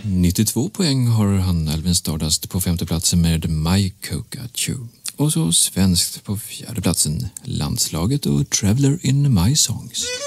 92 poäng har han, Alvin Stardust, på 5:e platsen med My Coca Chew. Och så svenskt på 4:e platsen, Landslaget och Traveler in My Songs.